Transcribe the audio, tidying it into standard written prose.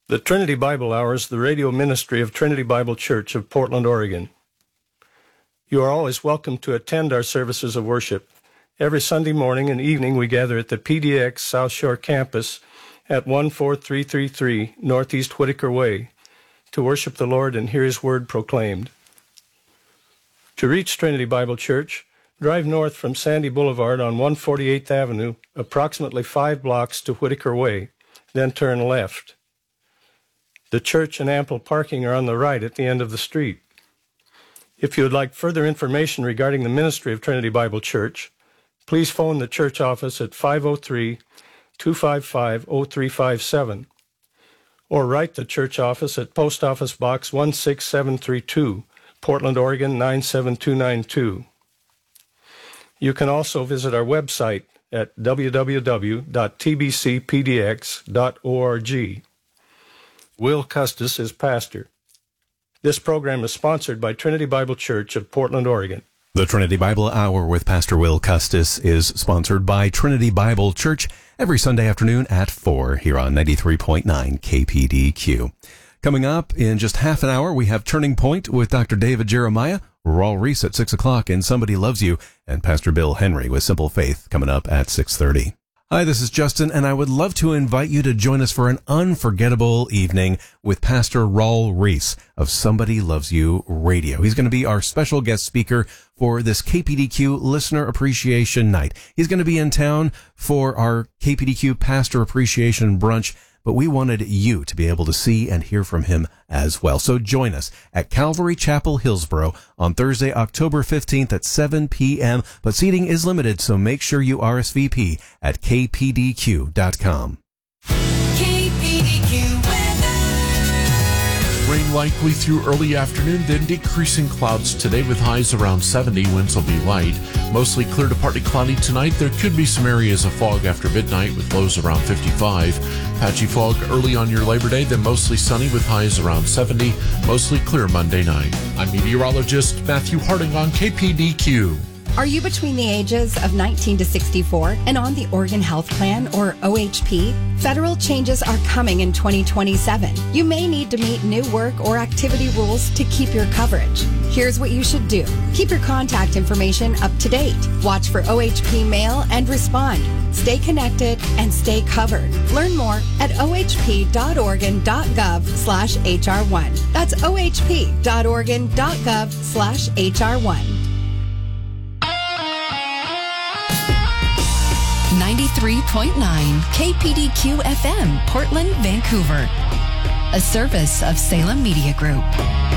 The Trinity Bible Hour is the radio ministry of Trinity Bible Church of Portland, Oregon. You are always welcome to attend our services of worship. Every Sunday morning and evening we gather at the PDX South Shore campus at 14333 Northeast Whitaker Way to worship the Lord and hear His Word proclaimed. To reach Trinity Bible Church, drive north from Sandy Boulevard on 148th Avenue, approximately 5 blocks to Whitaker Way, then turn left. The church and ample parking are on the right at the end of the street. If you would like further information regarding the ministry of Trinity Bible Church, please phone the church office at 503-255-0357 or write the church office at Post Office Box 16732, Portland, Oregon 97292. You can also visit our website at www.tbcpdx.org. Will Custis is pastor. This program is sponsored by Trinity Bible Church of Portland, Oregon. The Trinity Bible Hour with Pastor Will Custis is sponsored by Trinity Bible Church every Sunday afternoon at 4 here on 93.9 KPDQ. Coming up in just half an hour, we have Turning Point with Dr. David Jeremiah, Raul Reese at 6 o'clock, and Somebody Loves You, and Pastor Bill Henry with Simple Faith coming up at 6:30. Hi, this is Justin, and I would love to invite you to join us for an unforgettable evening with Pastor Raul Reese of Somebody Loves You Radio. He's going to be our special guest speaker for this KPDQ Listener Appreciation Night. He's going to be in town for our KPDQ Pastor Appreciation Brunch, but we wanted you to be able to see and hear from him as well. So join us at Calvary Chapel, Hillsboro on Thursday, October 15th at 7 p.m. But seating is limited, so make sure you RSVP at kpdq.com. KPDQ weather. Rain likely through early afternoon, then decreasing clouds today with highs around 70. Winds will be light. Mostly clear to partly cloudy tonight. There could be some areas of fog after midnight with lows around 55. Patchy fog early on your Labor Day, then mostly sunny with highs around 70. Mostly clear Monday night. I'm meteorologist Matthew Harding on KPDQ. Are you between the ages of 19 to 64 and on the Oregon Health Plan, or OHP? Federal changes are coming in 2027. You may need to meet new work or activity rules to keep your coverage. Here's what you should do. Keep your contact information up to date. Watch for OHP mail and respond. Stay connected and stay covered. Learn more at ohp.oregon.gov/HR1. That's ohp.oregon.gov/HR1. 93.9 KPDQ FM, Portland, Vancouver. A service of Salem Media Group.